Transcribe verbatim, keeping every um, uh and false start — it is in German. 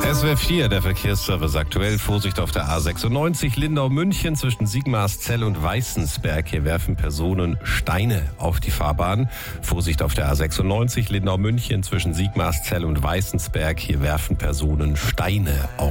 S W R vier, der Verkehrsservice aktuell. Vorsicht auf der A sechsundneunzig, Lindau-München zwischen Sigmarszell und Weißensberg. Hier werfen Personen Steine auf die Fahrbahn. Vorsicht auf der A sechsundneunzig, Lindau-München zwischen Sigmarszell und Weißensberg. Hier werfen Personen Steine auf